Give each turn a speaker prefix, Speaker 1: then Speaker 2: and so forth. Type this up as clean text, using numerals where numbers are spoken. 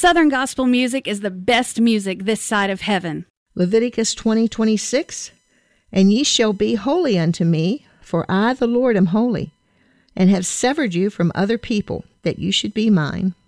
Speaker 1: Southern gospel music is the best music this side of heaven.
Speaker 2: Leviticus 20:26, and ye shall be holy unto me, for I, the Lord, am holy, and have severed you from other people, that you should be mine.